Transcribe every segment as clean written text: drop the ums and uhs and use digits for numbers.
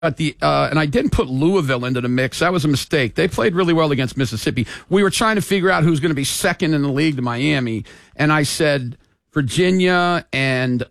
at the and I didn't put Louisville into the mix. That was a mistake. They played really well against Mississippi. We were trying to figure out who's going to be second in the league to Miami, and I said Virginia and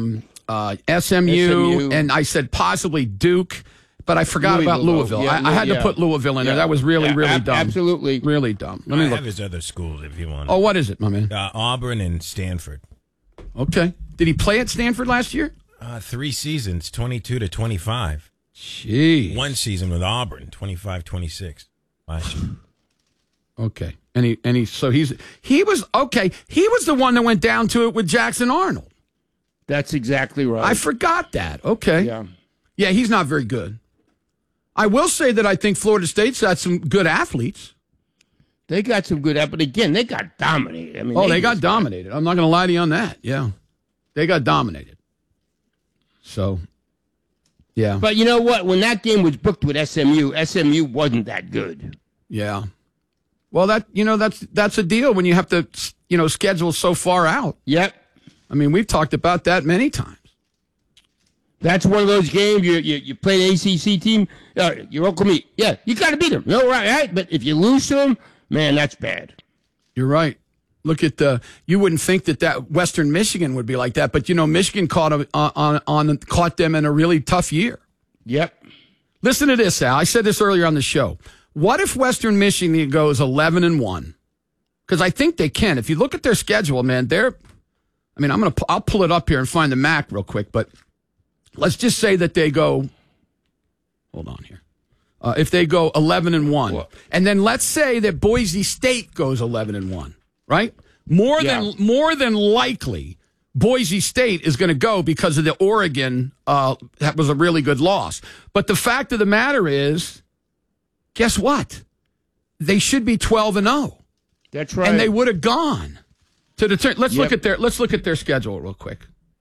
SMU, and I said possibly Duke, but I forgot about Louisville. Yeah, I had to put Louisville in there. That was really dumb. Absolutely. Really dumb. Let me I look. have his other schools if you want. Oh, what is it, my man? Auburn and Stanford. Okay. Did he play at Stanford last year? 3 seasons, 22 to 25. Jeez. 1 season with Auburn, 25-26 last year. Okay. So he was okay. He was the one that went down to it with Jackson Arnold. That's exactly right. I forgot that. Okay. Yeah, he's not very good. I will say that I think Florida State's got some good athletes. They got some good, but again, they got dominated. I mean, they got dominated. I'm not going to lie to you on that. Yeah. They got dominated. So, yeah. But you know what? When that game was booked with SMU wasn't that good. Yeah. Well, that's a deal when you have to, schedule so far out. Yep. I mean, we've talked about that many times. That's one of those games you play an ACC team. You're Oklahoma. Yeah, you got to beat them. No, right. But if you lose to them, man, that's bad. You're right. Look at you wouldn't think that Western Michigan would be like that, but Michigan caught them in a really tough year. Yep. Listen to this, Al. I said this earlier on the show. What if Western Michigan goes 11-1? Because I think they can. If you look at their schedule, man, I'll pull it up here and find the MAC real quick, but let's just say that they go. Hold on here. If they go 11-1, and then let's say that Boise State goes 11-1, right? More than likely, Boise State is going to go because of the Oregon. That was a really good loss. But the fact of the matter is, guess what? They should be 12-0. That's right, and they would have gone to the turn. Let's look at their schedule real quick.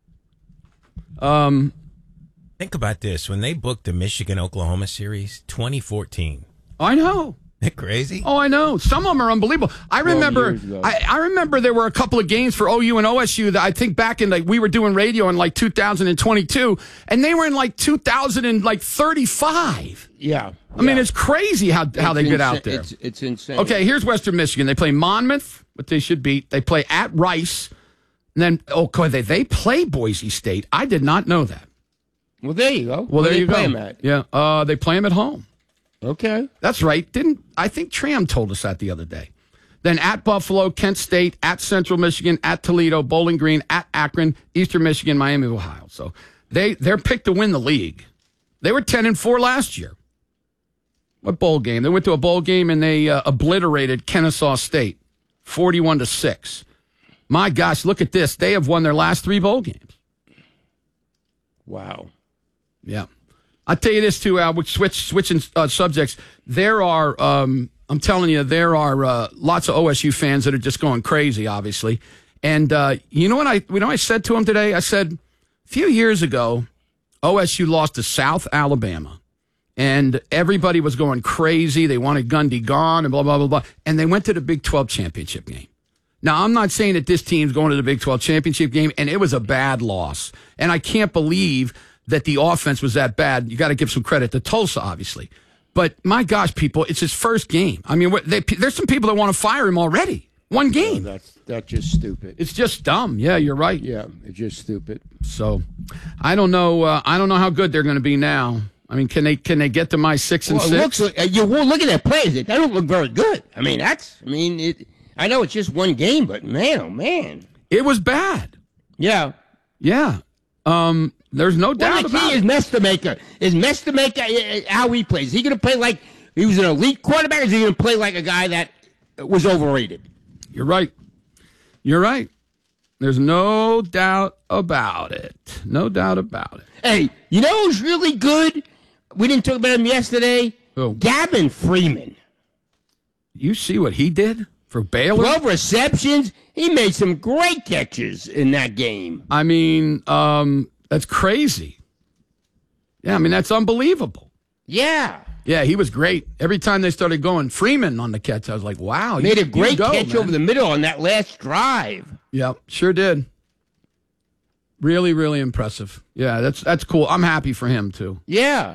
Think about this. When they booked the Michigan-Oklahoma series, 2014. I know. Isn't that crazy? Oh, I know. Some of them are unbelievable. I remember I remember there were a couple of games for OU and OSU that I think back in, we were doing radio in 2022, and they were in 2035. Yeah. I mean, it's crazy how they get out there. It's insane. Okay, here's Western Michigan. They play Monmouth, but they should beat. They play at Rice. And then, they play Boise State. I did not know that. Well, there you go. Well, there you go. Play them at? Yeah, they play them at home. Okay. That's right. I think Tram told us that the other day. Then at Buffalo, Kent State, at Central Michigan, at Toledo, Bowling Green, at Akron, Eastern Michigan, Miami, Ohio. So they're picked to win the league. They were 10-4 last year. What bowl game? They went to a bowl game and they obliterated Kennesaw State, 41-6. My gosh, look at this. They have won their last 3 bowl games. Wow. Yeah. I'll tell you this, too, Al, switching subjects. There are, I'm telling you, there are lots of OSU fans that are just going crazy, obviously. And you know what I said to them today? I said, a few years ago, OSU lost to South Alabama. And everybody was going crazy. They wanted Gundy gone and blah, blah, blah, blah. And they went to the Big 12 championship game. Now, I'm not saying that this team's going to the Big 12 championship game, and it was a bad loss. And I can't believe that the offense was that bad. You got to give some credit to Tulsa, obviously. But, my gosh, people, it's his first game. I mean, there's some people that want to fire him already. One game. Oh, that's just stupid. It's just dumb. Yeah, you're right. Yeah, it's just stupid. So, I don't know. I don't know how good they're going to be now. I mean, can they get to my 6-6? Look at their plays. They don't look very good. I mean, I know it's just one game, but man, oh man, it was bad. Yeah. There's no doubt the about key it. Is Mestomeka how he plays? Is he going to play like he was an elite quarterback, or is he going to play like a guy that was overrated? You're right. There's no doubt about it. No doubt about it. Hey, you know who's really good? We didn't talk about him yesterday. Who? Gavin Freeman. You see what he did for Baylor? 12 receptions. He made some great catches in that game. I mean, that's crazy. Yeah, I mean, that's unbelievable. Yeah. Yeah, he was great. Every time they started going Freeman on the catch, I was like, wow. Made a great catch over the middle on that last drive. Yeah, sure did. Really, really impressive. Yeah, that's cool. I'm happy for him, too. Yeah.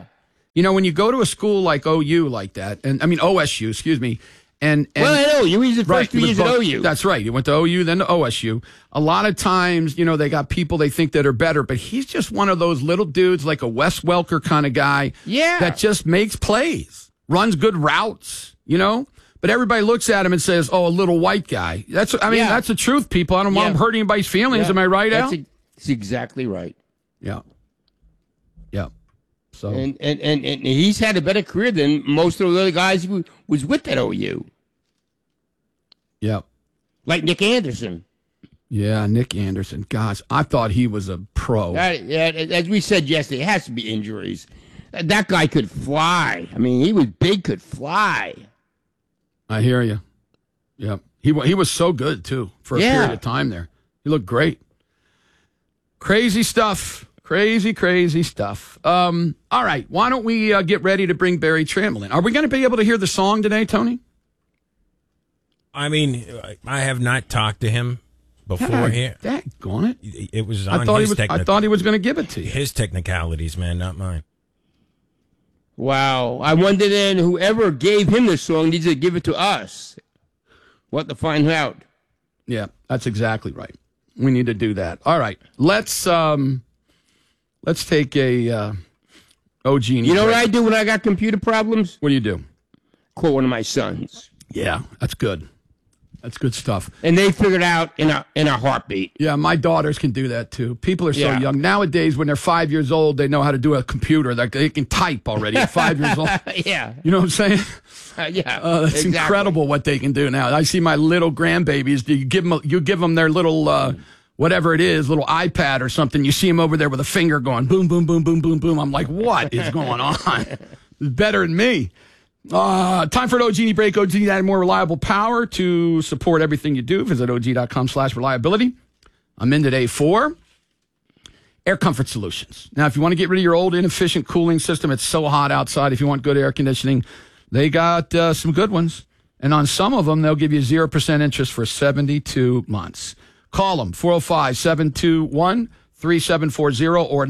You know, when you go to a school like OU like that, and I mean OSU, excuse me, and well, I know. You was the first 2 years at OU. That's right. He went to OU, then to OSU. A lot of times, you know, they got people they think that are better, but he's just one of those little dudes, like a Wes Welker kind of guy, that just makes plays, runs good routes, you know. But everybody looks at him and says, "Oh, a little white guy." That's the truth, people. I don't want to hurt anybody's feelings. Am I right, Al? That's exactly right. Yeah. So and he's had a better career than most of the other guys who was with at OU. Yeah. Like Nick Anderson. Yeah, Nick Anderson. Gosh, I thought he was a pro. As we said yesterday, it has to be injuries. That guy could fly. I mean, he was big, could fly. I hear you. Yeah. He was so good, too, for a period of time there. He looked great. Crazy stuff. Crazy stuff. All right. Why don't we get ready to bring Barry Trammell in? Are we going to be able to hear the song today, Tony? I mean, I have not talked to him before here. Daggone it. It was on I thought he was going to give it to you. His technicalities, man, not mine. Wow. I wonder then whoever gave him the song needs to give it to us. What to find out. Yeah, that's exactly right. We need to do that. All right. Let's take a OG. You know what I do when I got computer problems? What do you do? Call one of my sons. Yeah, that's good. That's good stuff. And they figured out in a heartbeat. Yeah, my daughters can do that too. People are so young. Nowadays, when they're 5 years old, they know how to do a computer. They can type already at 5 years old. Yeah. You know what I'm saying? That's exactly. Incredible what they can do now. I see my little grandbabies. You give them their little, whatever it is, little iPad or something. You see them over there with a finger going boom, boom, boom, boom, boom, boom. I'm like, what is going on? It's better than me. Time for an OG break. OG adding more reliable power to support everything you do. Visit OG.com/reliability. I'm in today for Air Comfort Solutions. Now, if you want to get rid of your old inefficient cooling system, it's so hot outside. If you want good air conditioning, they got some good ones. And on some of them, they'll give you 0% interest for 72 months. Call them, 405-721-3740 or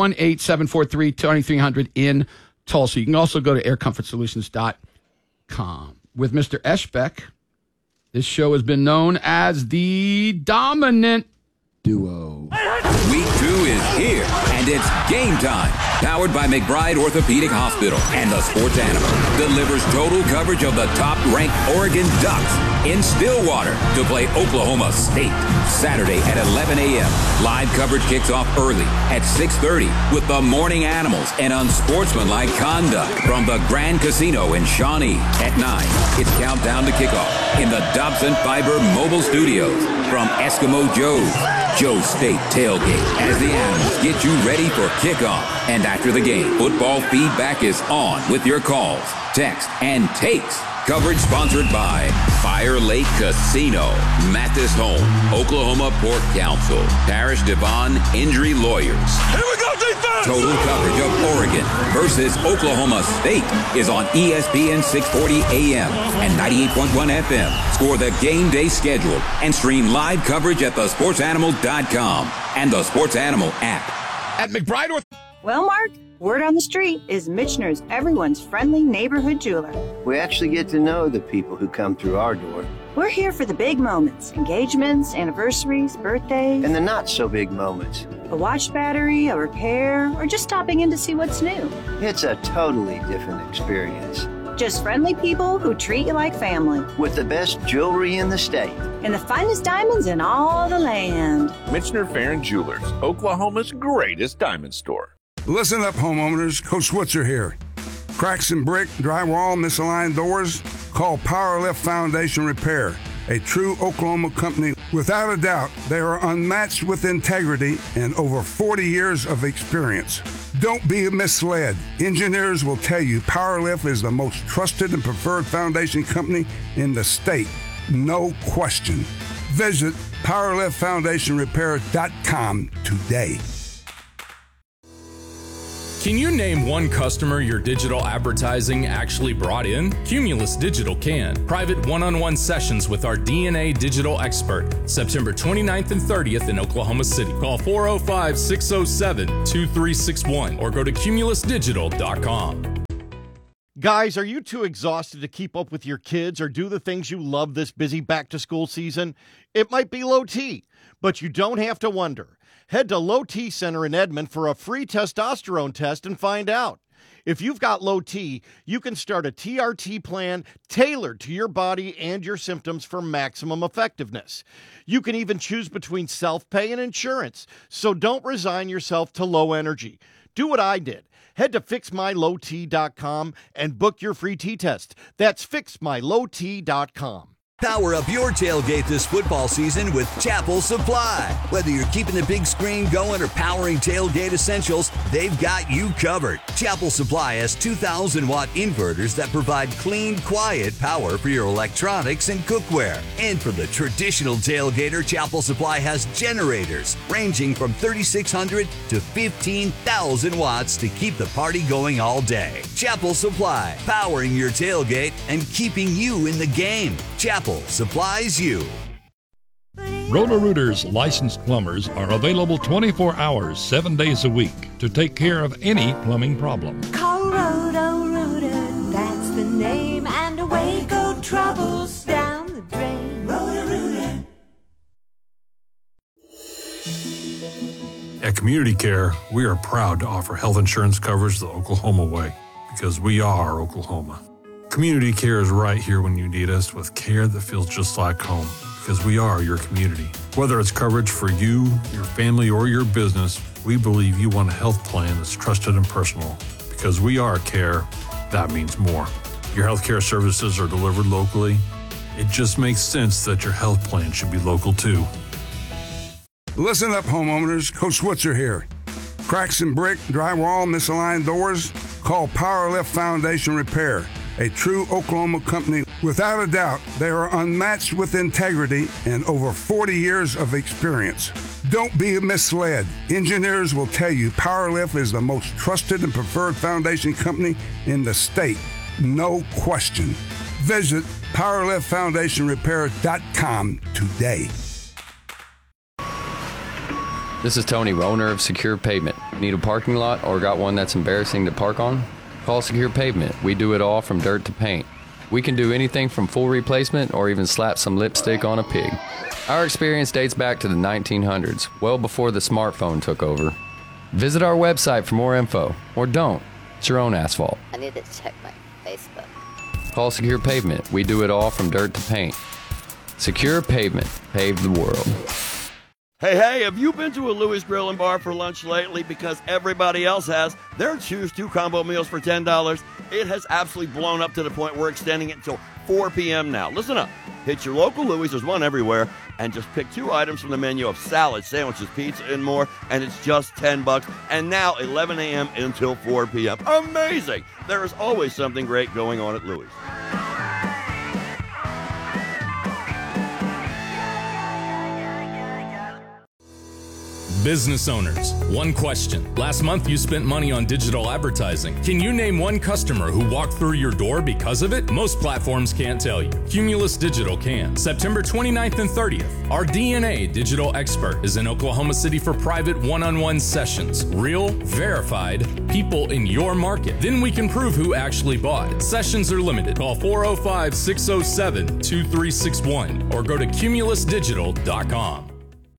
918-743-2300 in Tulsa. You can also go to aircomfortsolutions.com. With Mr. Eschbeck, this show has been known as the Dominant Duo. Week 2 is here, and it's game time. Powered by McBride Orthopedic Hospital and the Sports Animal. Delivers total coverage of the top-ranked Oregon Ducks in Stillwater to play Oklahoma State. Saturday at 11 a.m. Live coverage kicks off early at 6:30 with the Morning Animals and unsportsmanlike conduct from the Grand Casino in Shawnee. At 9, it's countdown to kickoff in the Dobson Fiber Mobile Studios from Eskimo Joe's State Tailgate as the Animals get you ready for kickoff. And after the game, football feedback is on with your calls, text, and takes. Coverage sponsored by Fire Lake Casino, Mathis Home, Oklahoma Pork Council, Parish Devon Injury Lawyers. Here we go, defense! Total coverage of Oregon versus Oklahoma State is on ESPN 640 AM and 98.1 FM. Score the game day schedule and stream live coverage at thesportsanimal.com and the Sports Animal app. At McBride Well, Mark, word on the street is Michener's everyone's friendly neighborhood jeweler. We actually get to know the people who come through our door. We're here for the big moments, engagements, anniversaries, birthdays. And the not so big moments. A watch battery, a repair, or just stopping in to see what's new. It's a totally different experience. Just friendly people who treat you like family. With the best jewelry in the state. And the finest diamonds in all the land. Michener Farron Jewelers, Oklahoma's greatest diamond store. Listen up, homeowners. Coach Switzer here. Cracks in brick, drywall, misaligned doors? Call Powerlift Foundation Repair, a true Oklahoma company. Without a doubt, they are unmatched with integrity and over 40 years of experience. Don't be misled. Engineers will tell you Powerlift is the most trusted and preferred foundation company in the state. No question. Visit PowerliftFoundationRepair.com today. Can you name one customer your digital advertising actually brought in? Cumulus Digital can. Private one-on-one sessions with our DNA digital expert. September 29th and 30th in Oklahoma City. Call 405-607-2361 or go to cumulusdigital.com. Guys, are you too exhausted to keep up with your kids or do the things you love this busy back-to-school season? It might be low T, but you don't have to wonder. Head to Low T Center in Edmond for a free testosterone test and find out. If you've got low T, you can start a TRT plan tailored to your body and your symptoms for maximum effectiveness. You can even choose between self-pay and insurance, so don't resign yourself to low energy. Do what I did. Head to fixmylowt.com and book your free T-test. That's fixmylowt.com. Power up your tailgate this football season with Chapel Supply. Whether you're keeping the big screen going or powering tailgate essentials, they've got you covered. Chapel Supply has 2,000-watt inverters that provide clean, quiet power for your electronics and cookware. And for the traditional tailgater, Chapel Supply has generators ranging from 3,600 to 15,000 watts to keep the party going all day. Chapel Supply, powering your tailgate and keeping you in the game. Chapel supplies you. Roto-Rooters licensed plumbers are available 24 hours, 7 days a week to take care of any plumbing problem. Call Roto-Rooter, that's the name, and away go troubles down the drain. Roto-Rooter. At Community Care, we are proud to offer health insurance coverage the Oklahoma way, because we are Oklahoma. Community Care is right here when you need us with care that feels just like home, because we are your community. Whether it's coverage for you, your family, or your business, we believe you want a health plan that's trusted and personal. Because we are care, that means more. Your healthcare services are delivered locally. It just makes sense that your health plan should be local too. Listen up, homeowners. Coach Switzer here. Cracks in brick, drywall, misaligned doors? Call Power Lift Foundation Repair. A true Oklahoma company. Without a doubt, they are unmatched with integrity and over 40 years of experience. Don't be misled. Engineers will tell you PowerLift is the most trusted and preferred foundation company in the state. No question. Visit PowerLiftFoundationRepair.com today. This is Tony, owner of Secure Pavement. Need a parking lot or got one that's embarrassing to park on? Call Secure Pavement. We do it all from dirt to paint. We can do anything from full replacement or even slap some lipstick on a pig. Our experience dates back to the 1900s, well before the smartphone took over. Visit our website for more info, or don't. It's your own asphalt. I need to check my Facebook. Call Secure Pavement. We do it all from dirt to paint. Secure Pavement. Pave the world. Hey, have you been to a Louis Grill and Bar for lunch lately? Because everybody else has. Their Choose 2 combo meals for $10. It has absolutely blown up to the point we're extending it until 4 p.m. now. Listen up. Hit your local Louis, there's one everywhere, and just pick 2 items from the menu of salad, sandwiches, pizza, and more, and it's just $10. And now 11 a.m. until 4 p.m. Amazing! There is always something great going on at Louis. Business owners, one question. Last month you spent money on digital advertising. Can you name one customer who walked through your door because of it? Most platforms can't tell you. Cumulus Digital can. September 29th and 30th, our DNA digital expert is in Oklahoma City for private one-on-one sessions. Real, verified, people in your market. Then we can prove who actually bought. Sessions are limited. Call 405-607-2361 or go to cumulusdigital.com.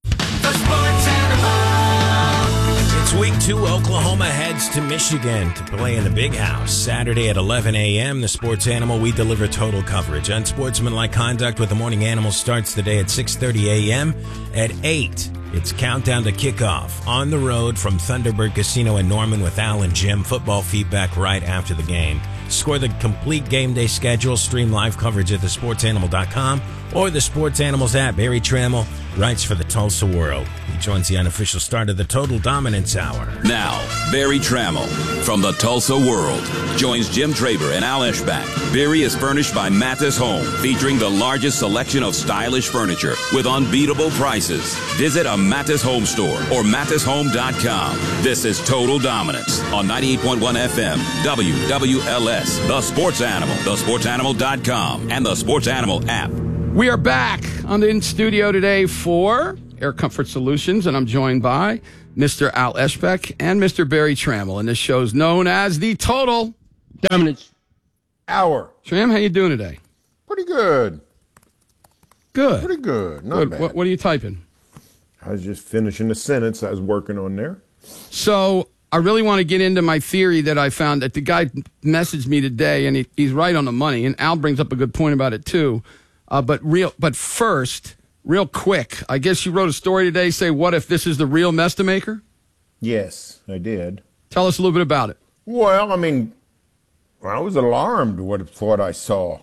It's week 2. Oklahoma heads to Michigan to play in the Big House. Saturday at 11 a.m., the Sports Animal, we deliver total coverage. Unsportsmanlike conduct with the Morning Animal starts the day at 6:30 a.m. At 8, it's countdown to kickoff. On the road from Thunderbird Casino in Norman with Al and Jim. Football feedback right after the game. Score the complete game day schedule. Stream live coverage at thesportsanimal.com or the Sports Animals app. Barry Trammell writes for the Tulsa World. He joins the unofficial start of the Total Dominance Hour. Now, Barry Trammell from the Tulsa World joins Jim Traber and Al Eschbach. Barry is furnished by Mathis Home, featuring the largest selection of stylish furniture with unbeatable prices. Visit a Mathis Home store or mathishome.com. This is Total Dominance on 98.1 FM, WWLS, The Sports Animal, thesportsanimal.com, and the Sports Animal app. We are back in studio today for Air Comfort Solutions, and I'm joined by Mr. Al Eschbach and Mr. Barry Trammell, and this show's known as the Total Dominance hour. Tram, how you doing today? Pretty good. Good. Pretty good. Not Good. bad. What are you typing? I was just finishing the sentence I was working on there. So I really want to get into my theory that I found that the guy messaged me today, and he's right on the money. And Al brings up a good point about it too. But first, real quick, I guess you wrote a story today. Say, what if this is the real Mestamaker? Yes, I did. Tell us a little bit about it. Well, I mean, I was alarmed with what I saw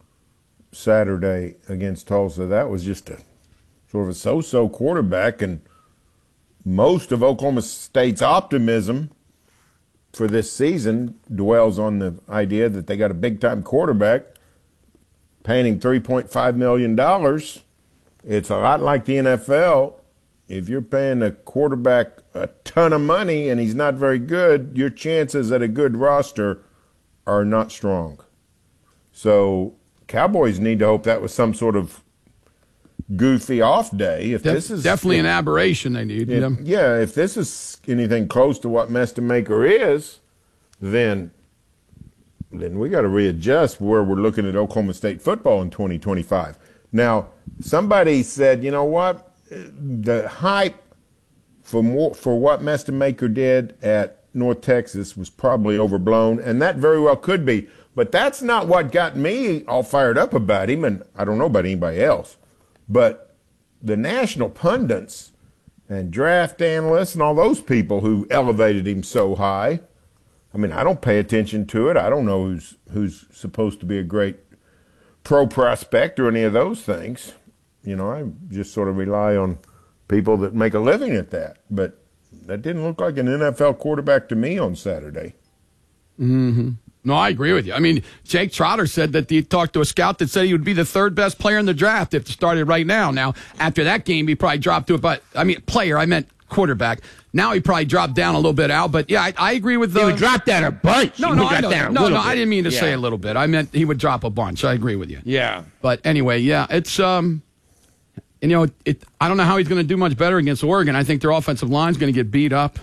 Saturday against Tulsa. That was just a sort of a so-so quarterback, and most of Oklahoma State's optimism for this season dwells on the idea that they got a big-time quarterback, paying him $3.5 million. It's a lot like the NFL. If you're paying a quarterback a ton of money and he's not very good, your chances at a good roster are not strong. So Cowboys need to hope that was some sort of goofy off day. If this is definitely an aberration, they need. Yeah, if this is anything close to what Mestamaker is, then we got to readjust where we're looking at Oklahoma State football in 2025. Now, somebody said, you know what? The hype for what Mestamaker did at North Texas was probably overblown, and that very well could be. But that's not what got me all fired up about him, and I don't know about anybody else. But the national pundits and draft analysts and all those people who elevated him so high, I mean, I don't pay attention to it. I don't know who's supposed to be a great pro prospect or any of those things. You know, I just sort of rely on people that make a living at that. But that didn't look like an NFL quarterback to me on Saturday. Mm-hmm. No, I agree with you. I mean, Jake Trotter said that he talked to a scout that said he would be the third best player in the draft if it started right now. Now, after that game, he probably dropped to it. But I mean, player, I meant quarterback. Now he probably dropped down a little bit, Al. But yeah, I agree with the. He would drop down a bunch. No, I didn't mean to say a little bit. I meant he would drop a bunch. I agree with you. Yeah. But anyway, yeah, it's and, you know, I don't know how he's going to do much better against Oregon. I think their offensive line's going to get beat up.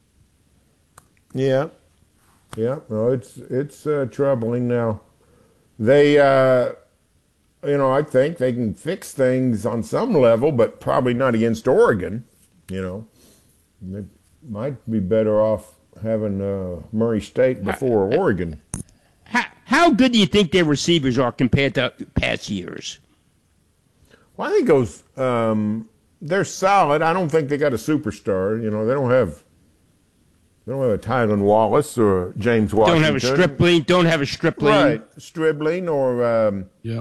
Yeah. Yeah, no, it's troubling now. They, you know, I think they can fix things on some level, but probably not against Oregon. You know, they might be better off having Murray State before Oregon. How good do you think their receivers are compared to past years? Well, I think those they're solid. I don't think they got a superstar. You know, they don't have a Tylan Wallace or James Washington. Don't have a Stripling. Right, Stribling or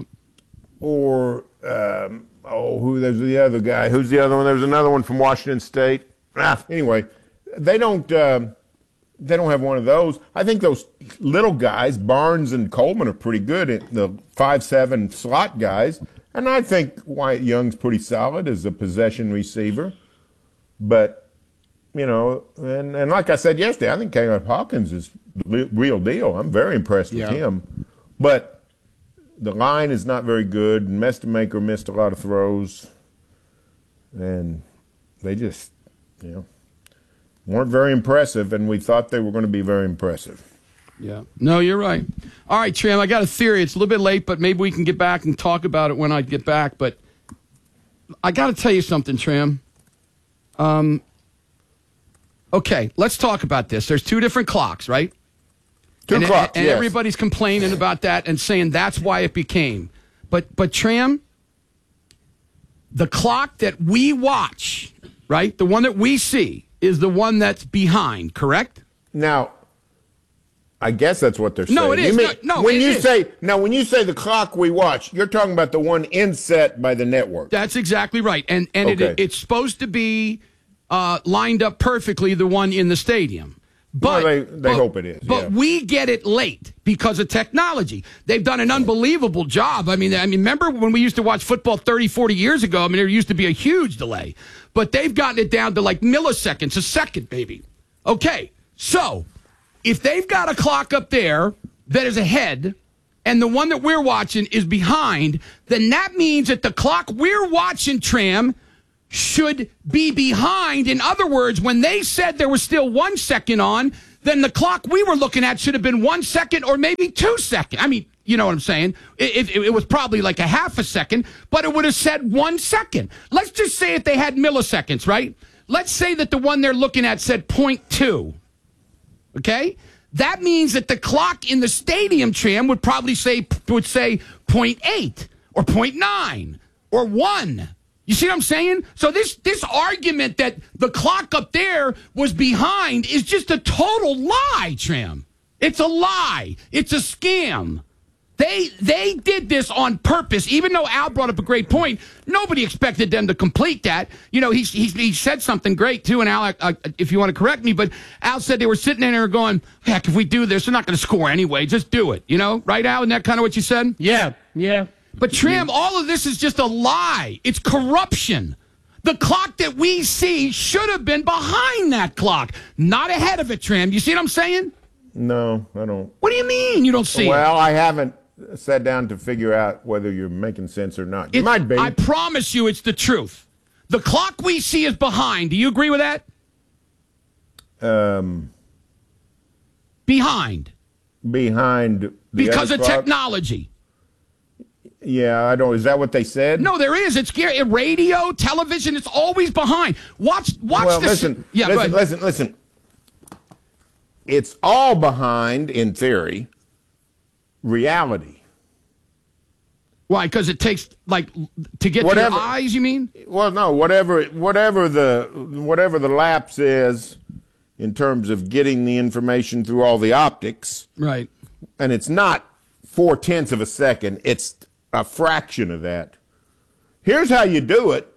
who's the other guy? Who's the other one? There's another one from Washington State. Anyway, they don't have one of those. I think those little guys, Barnes and Coleman, are pretty good at the 5'7" slot guys, and I think Wyatt Young's pretty solid as a possession receiver, but. You know, and like I said yesterday, I think Caleb Hawkins is the real deal. I'm very impressed with him. But the line is not very good. Mestamaker missed a lot of throws. And they just, you know, weren't very impressive, and we thought they were going to be very impressive. Yeah. No, you're right. All right, Tram, I got a theory. It's a little bit late, but maybe we can get back and talk about it when I get back. But I got to tell you something, Tram. Okay, let's talk about this. There's two different clocks, right? Two clocks, and yes. Everybody's complaining about that and saying that's why it became. But Tram, the clock that we watch, right, the one that we see, is the one that's behind, correct? Now, I guess that's what they're saying. No, it is. When you say the clock we watch, you're talking about the one inset by the network. That's exactly right. And Okay. it's supposed to be lined up perfectly, the one in the stadium. But they hope it is. But we get it late because of technology. They've done an unbelievable job. I mean, remember when we used to watch football 30, 40 years ago? I mean, there used to be a huge delay. But they've gotten it down to like milliseconds a second, baby. Okay, so if they've got a clock up there that is ahead and the one that we're watching is behind, then that means that the clock we're watching, Tram, should be behind. In other words, when they said there was still 1 second on, then the clock we were looking at should have been 1 second or maybe 2 seconds. I mean, you know what I'm saying? It was probably like a half a second, but it would have said 1 second. Let's just say if they had milliseconds, right? Let's say that the one they're looking at said 0.2. Okay? That means that the clock in the stadium, Tram, would probably say 0.8 or 0.9 or 1. You see what I'm saying? So this argument that the clock up there was behind is just a total lie, Tram. It's a lie. It's a scam. They did this on purpose. Even though Al brought up a great point, nobody expected them to complete that. You know, he said something great too. And Al, if you want to correct me, but Al said they were sitting there going, "Heck, if we do this, they're not going to score anyway. Just do it." You know, right, Al? Isn't that kind of what you said? Yeah. But Tram, all of this is just a lie. It's corruption. The clock that we see should have been behind that clock, not ahead of it, Tram. You see what I'm saying? No, I don't. What do you mean you don't see it? Well, I haven't sat down to figure out whether you're making sense or not. You might be. I promise you it's the truth. The clock we see is behind. Do you agree with that? Behind. Because of technology. Yeah, I don't. Is that what they said? No, there is. It's scary. Radio, television, it's always behind. Watch well, this. Listen. It's all behind, in theory, reality. Why? Because it takes, to get to your eyes, you mean? Well, no, whatever the lapse is in terms of getting the information through all the optics. Right. And it's not 0.4 of a second. It's a fraction of that. Here's how you do it.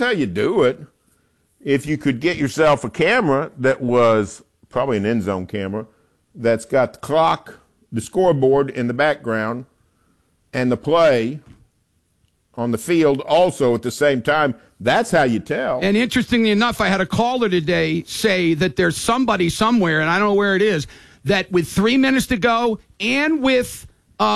If you could get yourself a camera that was probably an end zone camera that's got the clock, the scoreboard in the background, and the play on the field also at the same time, that's how you tell. And interestingly enough, I had a caller today say that there's somebody somewhere, and I don't know where it is, that with 3 minutes to go and with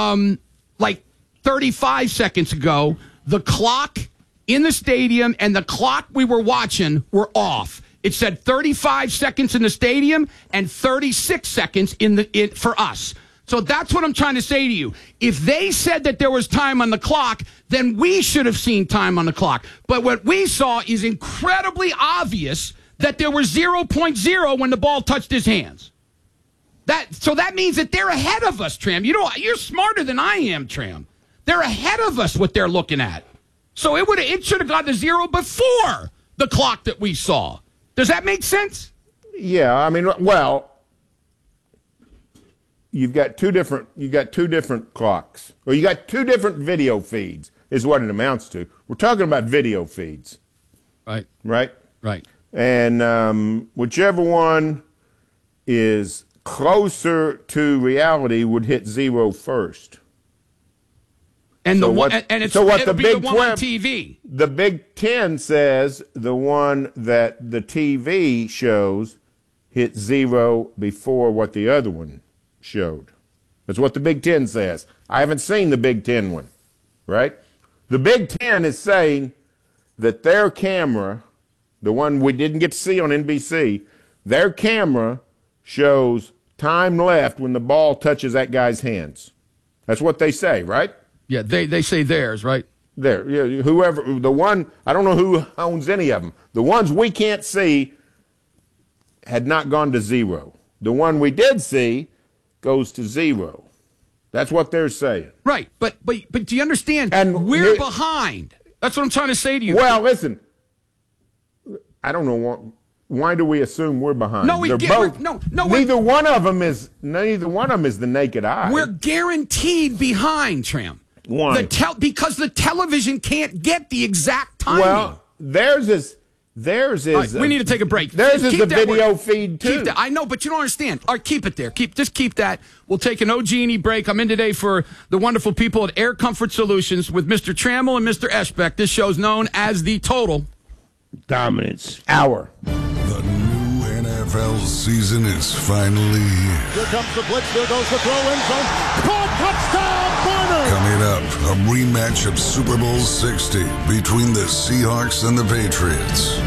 35 seconds ago, the clock in the stadium and the clock we were watching were off. It said 35 seconds in the stadium and 36 seconds for us. So that's what I'm trying to say to you. If they said that there was time on the clock, then we should have seen time on the clock. But what we saw is incredibly obvious that there was 0.0 when the ball touched his hands. So that means that they're ahead of us, Tram. You're smarter than I am, Tram. They're ahead of us what they're looking at. So it should have got to 0 before the clock that we saw. Does that make sense? Yeah, I mean, well, you've got two different clocks, or you got two different video feeds, is what it amounts to. We're talking about video feeds, right? And whichever one is closer to reality would hit 0 first. And it'll be the one on TV. The Big Ten says the one that the TV shows hit 0 before what the other one showed. That's what the Big Ten says. I haven't seen the Big Ten one, right? The Big Ten is saying that their camera, the one we didn't get to see on NBC, their camera shows time left when the ball touches that guy's hands. That's what they say, right? Yeah, they say theirs, right? There, yeah, whoever, the one, I don't know who owns any of them. The ones we can't see had not gone to 0. The one we did see goes to 0. That's what they're saying. Right, but do you understand? And we're behind. That's what I'm trying to say to you. Well, listen, I don't know why do we assume we're behind? No, neither one of them is the naked eye. We're guaranteed behind, Tram. One. Because the television can't get the exact timing. Well, theirs is. Right, we need to take a break. Theirs is the video feed too. Keep that. I know, but you don't understand. All right, keep it there. Just keep that. We'll take an OG&E break. I'm in today for the wonderful people at Air Comfort Solutions with Mr. Trammell and Mr. Eschbeck. This show's known as the Total Dominance Hour. The new NFL season is finally here. Here comes the blitz. There goes the throw in zone. Caught, touchdown, Warner! Coming up, a rematch of Super Bowl 60 between the Seahawks and the Patriots.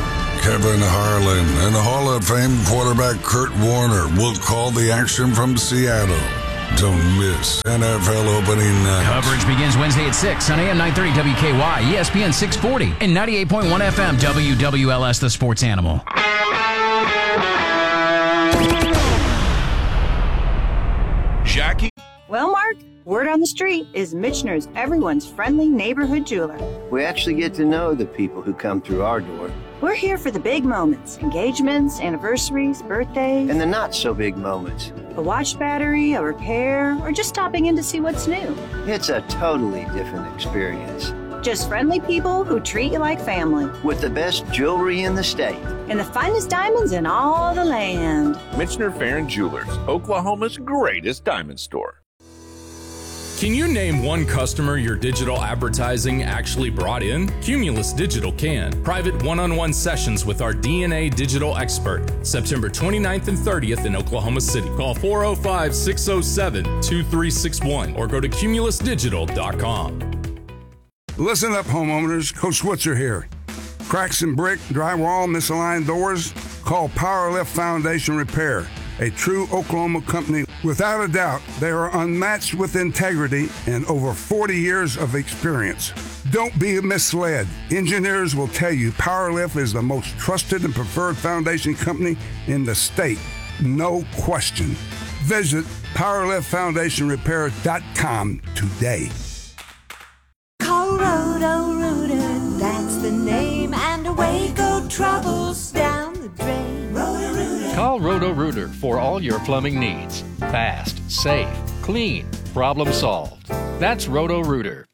Kevin Harlan and Hall of Fame quarterback Kurt Warner will call the action from Seattle. Don't miss NFL opening night. Coverage begins Wednesday at 6 on AM 930 WKY, ESPN 640, and 98.1 FM WWLS, the sports animal. Jackie? Well, Mark, word on the street is Michener's everyone's friendly neighborhood jeweler. We actually get to know the people who come through our door. We're here for the big moments, engagements, anniversaries, birthdays. And the not so big moments. A watch battery, a repair, or just stopping in to see what's new. It's a totally different experience. Just friendly people who treat you like family. With the best jewelry in the state. And the finest diamonds in all the land. Michener Farron Jewelers, Oklahoma's greatest diamond store. Can you name one customer your digital advertising actually brought in? Cumulus Digital can. Private one-on-one sessions with our DNA digital expert. September 29th and 30th in Oklahoma City. Call 405-607-2361 or go to cumulusdigital.com. Listen up, homeowners. Coach Switzer here. Cracks in brick, drywall, misaligned doors? Call Powerlift Foundation Repair, a true Oklahoma company. Without a doubt, they are unmatched with integrity and over 40 years of experience. Don't be misled. Engineers will tell you Powerlift is the most trusted and preferred foundation company in the state. No question. Visit PowerliftFoundationRepair.com today. Call Roto-Rooter, that's the name, and away go troubles down the drain. Roto-Rooter. Call Roto-Rooter for all your plumbing needs. Fast, safe, clean, problem solved. That's Roto-Rooter.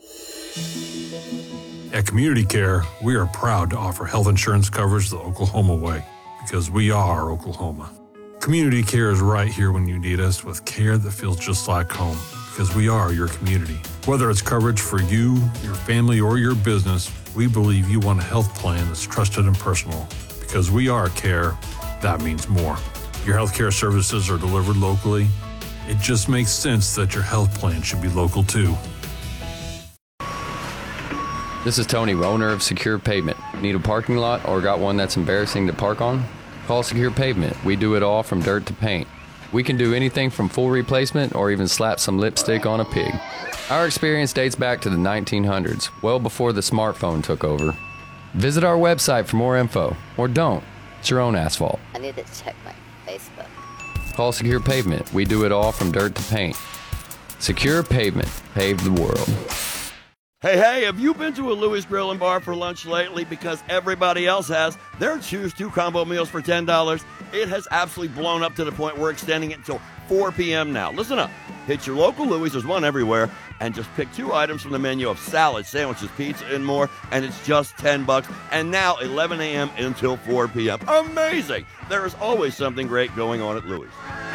At Community Care, we are proud to offer health insurance coverage the Oklahoma way because we are Oklahoma. Community Care is right here when you need us with care that feels just like home because we are your community. Whether it's coverage for you, your family, or your business, we believe you want a health plan that's trusted and personal. Because we are care, that means more. Your healthcare services are delivered locally. It just makes sense that your health plan should be local too. This is Tony, owner of Secure Pavement. Need a parking lot or got one that's embarrassing to park on? Call Secure Pavement. We do it all from dirt to paint. We can do anything from full replacement or even slap some lipstick on a pig. Our experience dates back to the 1900s, well before the smartphone took over. Visit our website for more info, or don't. It's your own asphalt. I need to check my Facebook. Call Secure Pavement. We do it all from dirt to paint. Secure Pavement. Pave the world. Hey, have you been to a Louis Grill and Bar for lunch lately? Because everybody else has. Their Choose 2 combo meals for $10. It has absolutely blown up to the point we're extending it until 4 p.m. now. Listen up. Hit your local Louis, there's one everywhere, and just pick 2 items from the menu of salad, sandwiches, pizza, and more, and it's just $10. And now 11 a.m. until 4 p.m. Amazing! There is always something great going on at Louis.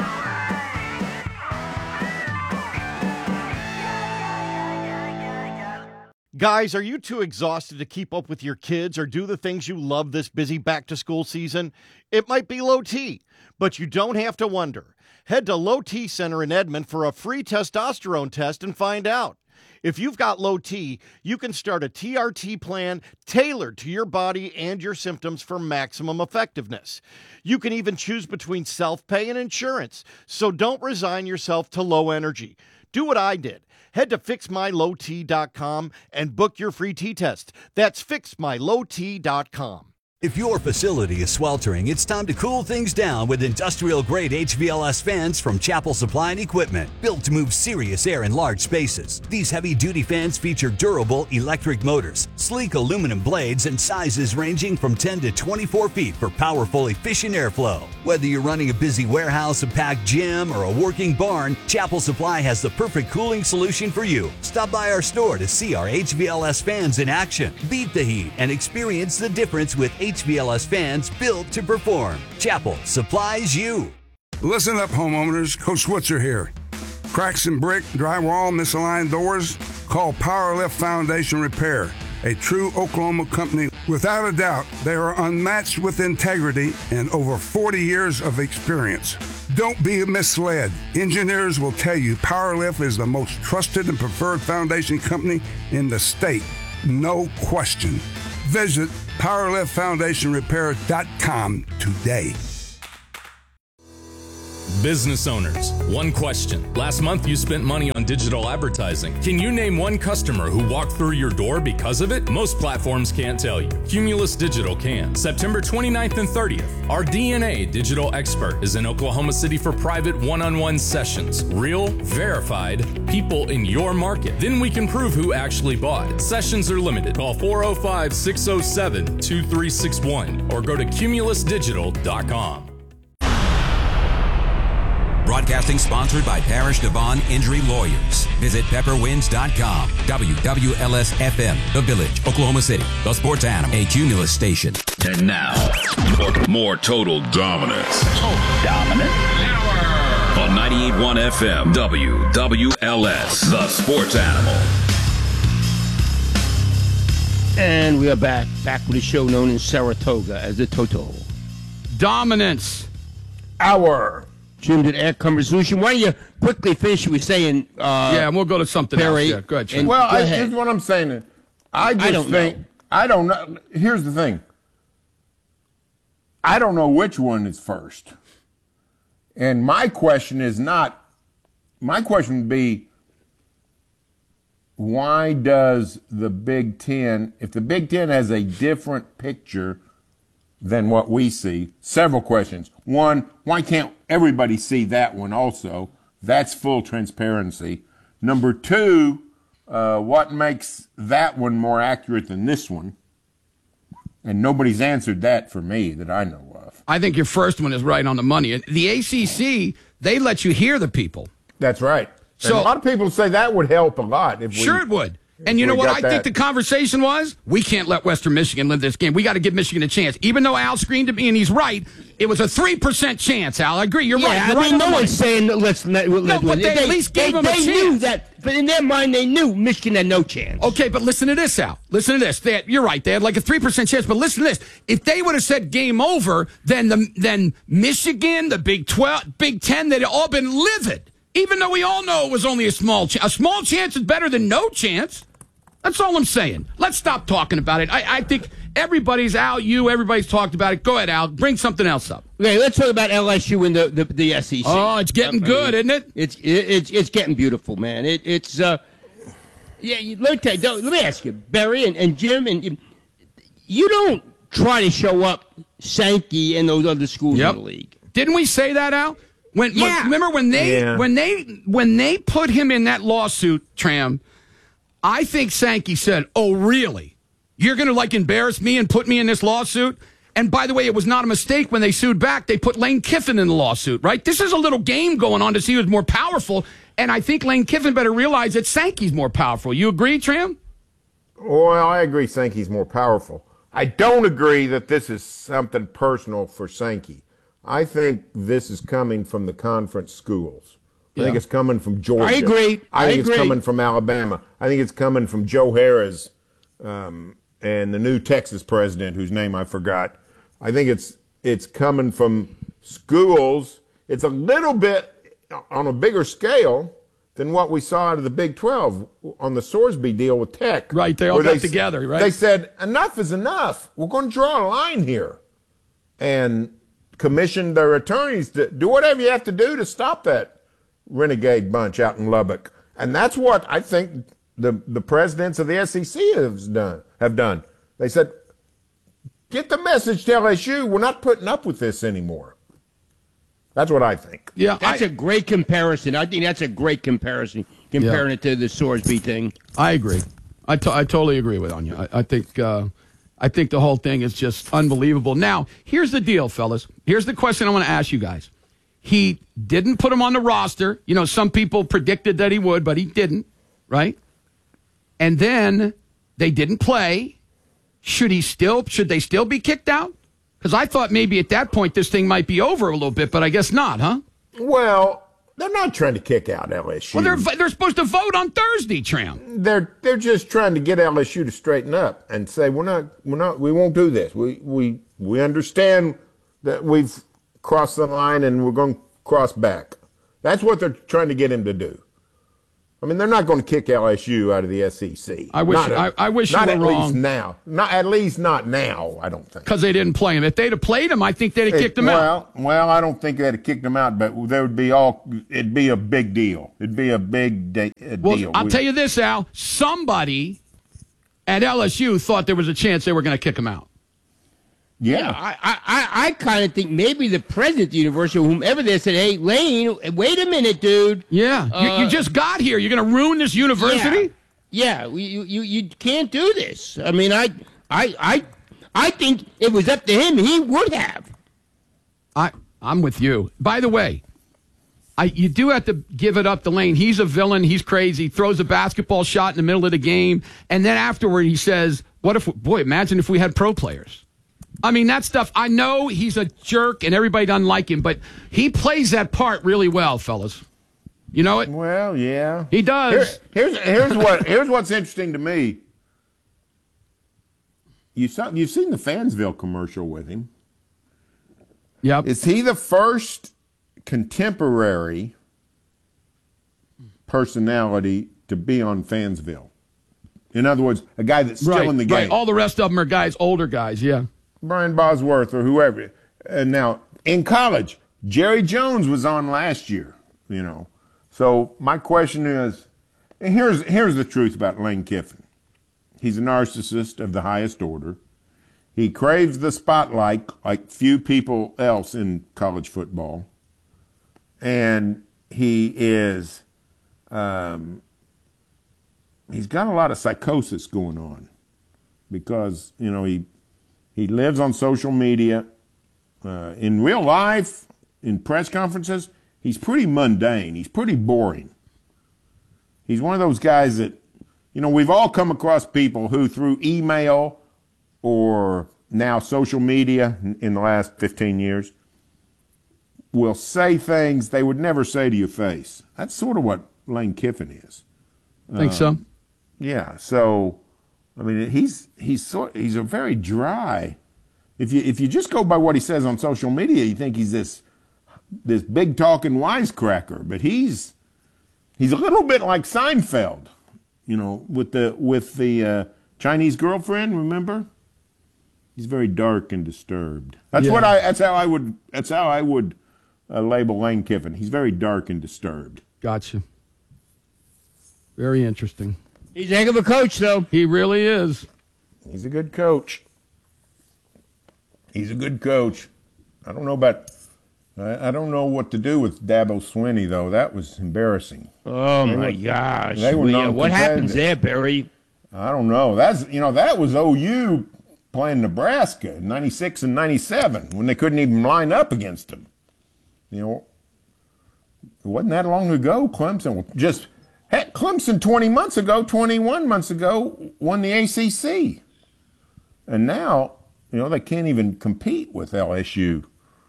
Guys, are you too exhausted to keep up with your kids or do the things you love this busy back-to-school season? It might be low T, but you don't have to wonder. Head to Low T Center in Edmond for a free testosterone test and find out. If you've got low T, you can start a TRT plan tailored to your body and your symptoms for maximum effectiveness. You can even choose between self-pay and insurance, so don't resign yourself to low energy. Do what I did. Head to fixmylowt.com and book your free T-test. That's fixmylowt.com. If your facility is sweltering, it's time to cool things down with industrial-grade HVLS fans from Chapel Supply and Equipment, built to move serious air in large spaces. These heavy-duty fans feature durable electric motors, sleek aluminum blades, and sizes ranging from 10 to 24 feet for powerful, efficient airflow. Whether you're running a busy warehouse, a packed gym, or a working barn, Chapel Supply has the perfect cooling solution for you. Stop by our store to see our HVLS fans in action. Beat the heat and experience the difference with HVLS fans built to perform. Chapel supplies you. Listen up, homeowners. Coach Switzer here. Cracks in brick, drywall, misaligned doors? Call Powerlift Foundation Repair, a true Oklahoma company. Without a doubt, they are unmatched with integrity and over 40 years of experience. Don't be misled. Engineers will tell you Powerlift is the most trusted and preferred foundation company in the state. No question. Visit PowerLiftFoundationRepair.com today. Business owners, one question. Last month you spent money on digital advertising. Can you name one customer who walked through your door because of it? Most platforms can't tell you. Cumulus Digital can. September 29th and 30th. Our DNA digital expert is in Oklahoma City for private one-on-one sessions. Real, verified, people in your market. Then we can prove who actually bought. Sessions are limited. Call 405-607-2361 or go to cumulusdigital.com. Broadcasting sponsored by Parish Devon Injury Lawyers. Visit pepperwinds.com. WWLS-FM, The Village, Oklahoma City. The Sports Animal, a Cumulus station. And now, more total dominance. On 98.1 FM, WWLS, The Sports Animal. And we are back with a show known in Saratoga as the Toto. Dominance. Hour. Jim did air conversation. Why don't you quickly finish with saying... yeah, and we'll go to something Perry, else. Yeah, go ahead, Jim. Well, here's what I'm saying. I don't know. Here's the thing. I don't know which one is first. And my question would be, why does the Big Ten, if the Big Ten has a different picture than what we see, several questions. One, why can't everybody see that one also? That's full transparency. Number two, what makes that one more accurate than this one? And nobody's answered that for me that I know of. I think your first one is right on the money. The ACC, they let you hear the people. That's right. So, and a lot of people say that would help a lot. It would. And you know what I think the conversation was? We can't let Western Michigan live this game. We got to give Michigan a chance. Even though Al screamed at me, and he's right, it was a 3% chance, Al. I agree. You're right. I mean, no one's saying let's let but they at least gave them a chance. They knew that, but in their mind, they knew Michigan had no chance. Okay, but listen to this, Al. Listen to this. You're right. They had like a 3% chance, but listen to this. If they would have said game over, then Michigan, the Big 12, Big 10, they'd all been livid. Even though we all know it was only a small chance. A small chance is better than no chance. That's all I'm saying. Let's stop talking about it. I think everybody's everybody's talked about it. Go ahead, Al. Bring something else up. Okay, let's talk about LSU and the SEC. Oh, it's getting good, isn't it? It's getting beautiful, man. Let me ask you, Barry and Jim, and you don't try to show up Sankey and those other schools in the league. Didn't we say that, Al? Remember when they put him in that lawsuit, Tram? I think Sankey said, "Oh, really? You're going to embarrass me and put me in this lawsuit?" And by the way, it was not a mistake when they sued back. They put Lane Kiffin in the lawsuit, right? This is a little game going on to see who's more powerful. And I think Lane Kiffin better realize that Sankey's more powerful. You agree, Tram? Well, I agree Sankey's more powerful. I don't agree that this is something personal for Sankey. I think this is coming from the conference schools. I think it's coming from Georgia. I agree. I think it's coming from Alabama. I think it's coming from Joe Harris and the new Texas president, whose name I forgot. I think it's coming from schools. It's a little bit on a bigger scale than what we saw out of the Big 12 on the Sorsby deal with Tech. Right, they all got together, right? They said, enough is enough. We're going to draw a line here. And commissioned their attorneys to do whatever you have to do to stop that renegade bunch out in Lubbock. And that's what I think the presidents of the SEC have done. They said, get the message to LSU, we're not putting up with this anymore. That's what I think. Yeah, that's a great comparison. I think that's a great comparison, comparing it to the Sorsby thing. I agree. I totally agree with Anya. I think the whole thing is just unbelievable. Now, here's the deal, fellas. Here's the question I want to ask you guys. He didn't put him on the roster. You know, some people predicted that he would, but he didn't, right? And then they didn't play. Should they still be kicked out? Because I thought maybe at that point this thing might be over a little bit, but I guess not, huh? Well, they're not trying to kick out LSU. Well, they're supposed to vote on Thursday, Tram. They're just trying to get LSU to straighten up and say we won't do this. We understand that we've crossed the line and we're going to cross back. That's what they're trying to get him to do. I mean, they're not going to kick LSU out of the SEC. I wish you were at wrong. Least now. At least not now, I don't think. Because they didn't play him. If they'd have played him, I think they'd have kicked him out. Well, I don't think they'd have kicked him out, but it'd be a big deal. It'd be a big deal. Well, I'll tell you this, Al. Somebody at LSU thought there was a chance they were going to kick him out. Yeah, I kind of think maybe the president of the university or whomever they said, hey, Lane, wait a minute, dude. Yeah, you just got here. You're going to ruin this university? Yeah, you can't do this. I mean, I think it was up to him. He would have. I'm with you. By the way, you do have to give it up to Lane. He's a villain. He's crazy. He throws a basketball shot in the middle of the game. And then afterward, he says, imagine if we had pro players. I mean, that stuff, I know he's a jerk and everybody doesn't like him, but he plays that part really well, fellas. You know it? Well, yeah. He does. Here's what's interesting to me. You've seen the Fansville commercial with him. Yep. Is he the first contemporary personality to be on Fansville? In other words, a guy that's still in the game. Right. All the rest of them are guys, older guys, yeah. Brian Bosworth or whoever. And now, in college, Jerry Jones was on last year, you know. So my question is, and here's the truth about Lane Kiffin. He's a narcissist of the highest order. He craves the spotlight like few people else in college football. And he is, he's got a lot of psychosis going on because, you know, he lives on social media. In real life, in press conferences, he's pretty mundane. He's pretty boring. He's one of those guys that, you know, we've all come across people who through email or now social media in the last 15 years will say things they would never say to your face. That's sort of what Lane Kiffin is. Think so? Yeah. So, I mean, he's a very dry. If you just go by what he says on social media, you think he's this big talking wisecracker. But he's a little bit like Seinfeld, you know, with the Chinese girlfriend. Remember? He's very dark and disturbed. That's how I would label Lane Kiffin. He's very dark and disturbed. Gotcha. Very interesting. He's a heck of a coach, though. He really is. He's a good coach. He's a good coach. I don't know what to do with Dabo Swinney, though. That was embarrassing. Oh, my gosh. What happens there, Barry? I don't know. That was OU playing Nebraska in 96 and 97 when they couldn't even line up against them. You know, it wasn't that long ago. Clemson 21 months ago, won the ACC. And now, you know, they can't even compete with LSU.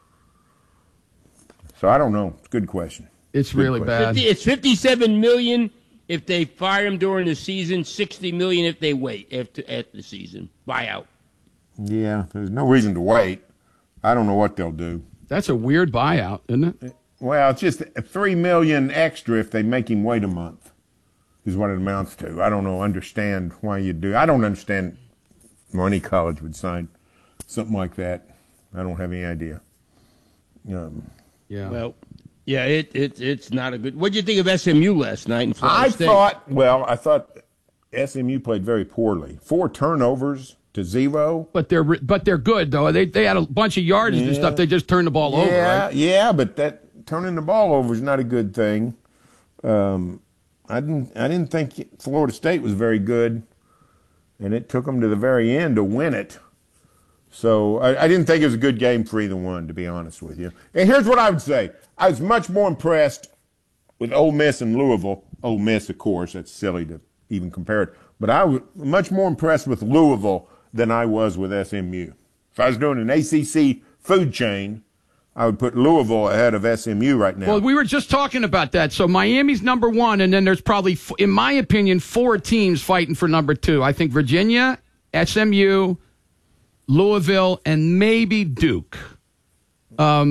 So I don't know. It's a good question. It's really bad. It's $57 million if they fire him during the season, $60 million if they wait after the season. Buyout. Yeah, there's no reason to wait. I don't know what they'll do. That's a weird buyout, isn't it? Well, it's just $3 million extra if they make him wait a month, is what it amounts to. I don't understand why you do. I don't understand why any college would sign something like that. I don't have any idea. Yeah. Well, yeah, it's not a good. What did you think of SMU last night in Florida State? I thought SMU played very poorly. 4 turnovers to 0. But they're good though. They had a bunch of yardage and stuff. They just turned the ball over. Right? Yeah, but that turning the ball over is not a good thing. I didn't think Florida State was very good, and it took them to the very end to win it. So I didn't think it was a good game for either one, to be honest with you. And here's what I would say: I was much more impressed with Ole Miss and Louisville. Ole Miss, of course, that's silly to even compare it. But I was much more impressed with Louisville than I was with SMU. If I was doing an ACC food chain, I would put Louisville ahead of SMU right now. Well, we were just talking about that. So Miami's number 1, and then there's probably, in my opinion, 4 teams fighting for number 2. I think Virginia, SMU, Louisville, and maybe Duke. And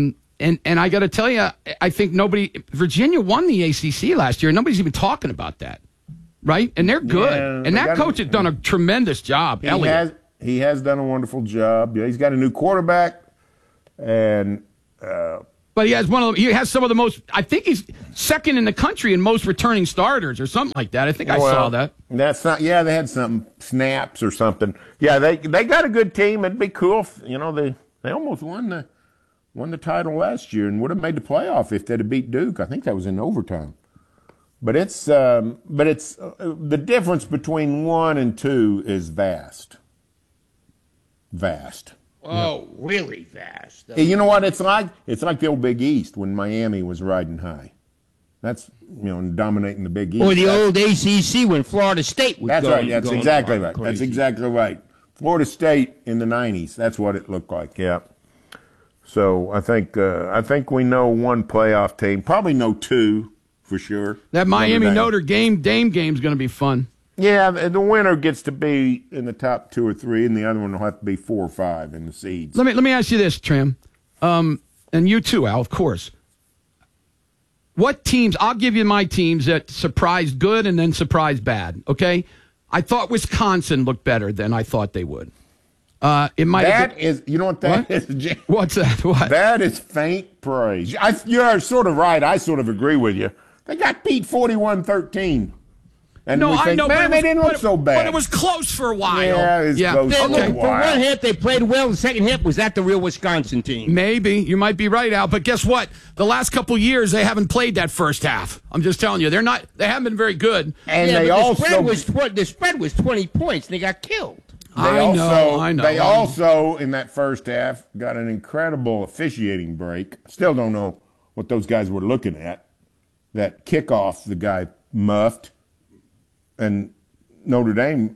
And I got to tell you, I think Virginia won the ACC last year. And nobody's even talking about that, right? And they're good. Yeah, and that coach has done a tremendous job. He has done a wonderful job. Yeah, he's got a new quarterback, and but he has some of the most. I think he's second in the country in most returning starters or something like that. I think I saw that. That's not. Yeah, they had some snaps or something. Yeah, they got a good team. It'd be cool if, they almost won the title last year and would have made the playoff if they'd have beat Duke. I think that was in overtime. But it's the difference between 1 and 2 is vast. Vast. Oh, really vast. You know what it's like? It's like the old Big East when Miami was riding high. That's, dominating the Big East. Or the old ACC when Florida State was That's going. right. That's exactly right. Crazy. That's exactly right. Florida State in the 90s. That's what it looked like. Yeah. So I think we know one playoff team. Probably know 2 for sure. That Miami Notre Dame game is going to be fun. Yeah, the winner gets to be in the top 2 or 3, and the other one will have to be 4 or 5 in the seeds. Let me ask you this, Trim, and you too, Al, of course. What teams? I'll give you my teams that surprised good and then surprised bad. Okay, I thought Wisconsin looked better than I thought they would. It might. That is, you know what that is, Jim? What's that? What? That is faint praise. You're sort of right. I sort of agree with you. They got beat 41-13. And no, I know, man, they didn't look so bad. But it was close for a while. Yeah, it was close for a while. For one half, they played well. The second half, was that the real Wisconsin team? Maybe. You might be right, Al. But guess what? The last couple years, they haven't played that first half. I'm just telling you. They haven't been very good. And the spread was 20 points, and they got killed. I know. They also, in that first half, got an incredible officiating break. Still don't know what those guys were looking at. That kickoff, the guy muffed. And Notre Dame,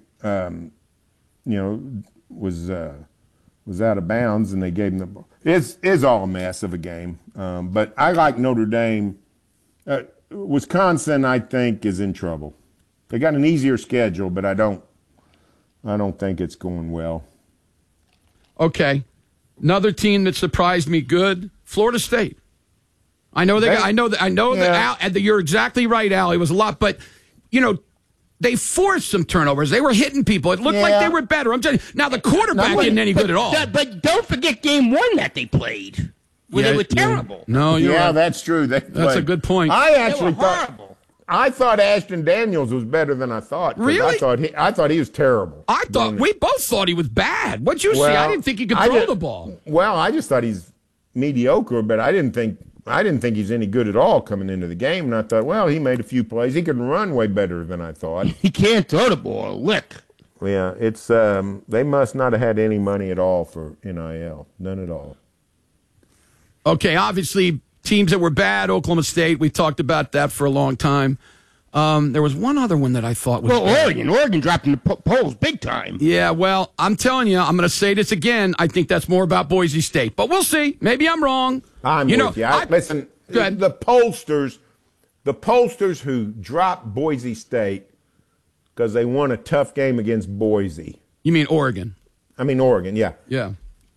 was out of bounds, and they gave him the ball. It's all a mess of a game. But I like Notre Dame. Wisconsin, I think, is in trouble. They got an easier schedule, but I don't think it's going well. Okay, another team that surprised me good, Florida State. I know that you're exactly right, Al. It was a lot, but they forced some turnovers. They were hitting people. It looked like they were better. I'm telling you. Now, the quarterback isn't any good at all. But don't forget game 1 that they played, where they were terrible. No, that's true. That's a good point. I actually thought Ashton Daniels was better than I thought. Really? I thought he was terrible. We both thought he was bad. What'd you see? I didn't think he could throw the ball. Well, I just thought he's mediocre, but I didn't think he's any good at all coming into the game, and I thought, well, he made a few plays. He could run way better than I thought. He can't throw the ball a lick. Yeah, it's they must not have had any money at all for NIL. None at all. Okay, obviously, teams that were bad, Oklahoma State, we talked about that for a long time. There was one other one that I thought was bad. Oregon dropped in the polls big time. Yeah, well, I'm telling you, I'm going to say this again. I think that's more about Boise State, but we'll see. Maybe I'm wrong. I'm with you. Listen, the pollsters who dropped Boise State because they won a tough game against Boise. You mean Oregon? I mean Oregon, yeah. Yeah.